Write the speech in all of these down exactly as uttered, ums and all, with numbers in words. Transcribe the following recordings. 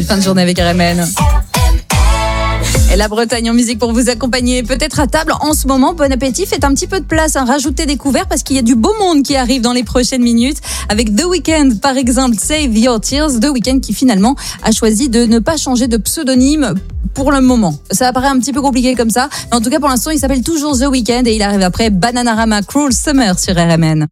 Fin de journée avec R M N. Et la Bretagne en musique pour vous accompagner peut-être à table en ce moment. Bon appétit, faites un petit peu de place, hein, rajoutez des couverts parce qu'il y a du beau monde qui arrive dans les prochaines minutes. Avec The Weeknd par exemple, Save Your Tears. The Weeknd qui finalement a choisi de ne pas changer de pseudonyme pour le moment. Ça apparaît un petit peu compliqué comme ça, mais en tout cas pour l'instant il s'appelle toujours The Weeknd et il arrive après Bananarama, Cruel Summer sur R M N.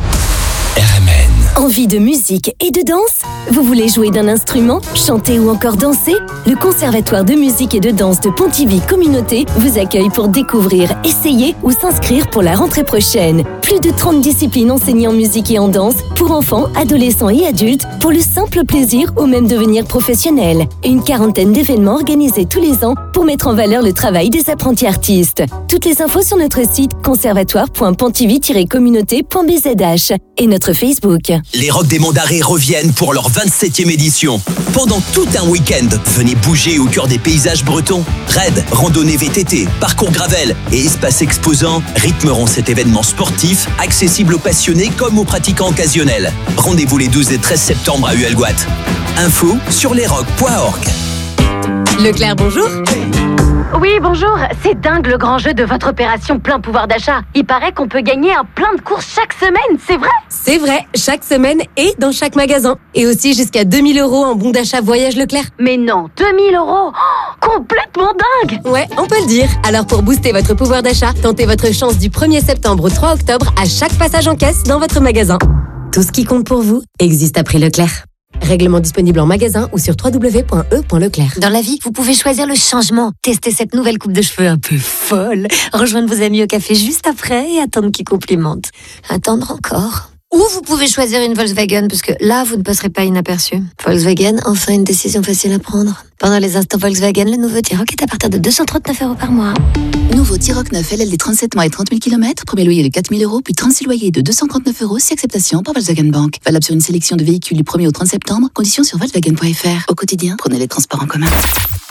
R M N. Envie de musique et de danse? Vous voulez jouer d'un instrument, chanter ou encore danser? Le Conservatoire de musique et de danse de Pontivy Communauté vous accueille pour découvrir, essayer ou s'inscrire pour la rentrée prochaine. Plus de trente disciplines enseignées en musique et en danse pour enfants, adolescents et adultes pour le simple plaisir ou même devenir professionnel. Une quarantaine d'événements organisés tous les ans pour mettre en valeur le travail des apprentis artistes. Toutes les infos sur notre site conservatoire point pontivy tiret communauté point b z h et notre Facebook. Les Rocs des Monts d'Arrée reviennent pour leur vingt-septième édition. Pendant tout un week-end, venez bouger au cœur des paysages bretons. Raids, randonnées V T T, parcours gravel et espaces exposants rythmeront cet événement sportif, accessible aux passionnés comme aux pratiquants occasionnels. Rendez-vous les douze et treize septembre à Huelgoat. Info sur lesrocs point org. Leclerc, bonjour. Oui, bonjour. C'est dingue le grand jeu de votre opération plein pouvoir d'achat. Il paraît qu'on peut gagner un plein de courses chaque semaine, c'est vrai? C'est vrai, chaque semaine et dans chaque magasin. Et aussi jusqu'à deux mille euros en bon d'achat Voyage Leclerc. Mais non, deux mille euros oh, complètement dingue. Ouais, on peut le dire. Alors pour booster votre pouvoir d'achat, tentez votre chance du premier septembre au trois octobre à chaque passage en caisse dans votre magasin. Tout ce qui compte pour vous existe à prix Leclerc. Règlement disponible en magasin ou sur w w w point e point leclerc. Dans la vie, vous pouvez choisir le changement. Testez cette nouvelle coupe de cheveux un peu folle. Rejoindre vos amis au café juste après et attendre qu'ils complimentent. Attendre encore. Ou vous pouvez choisir une Volkswagen, parce que là, vous ne passerez pas inaperçu. Volkswagen, enfin une décision facile à prendre. Pendant les instants Volkswagen, le nouveau T-Roc est à partir de deux cent trente-neuf euros par mois. Nouveau T-Roc neuf L L D trente-sept mois et trente mille kilomètres. Premier loyer de quatre mille euros, puis trente-six loyers de deux cent trente-neuf euros, si acceptation par Volkswagen Bank. Valable sur une sélection de véhicules du premier au trente septembre. Conditions sur Volkswagen point f r. Au quotidien, prenez les transports en commun.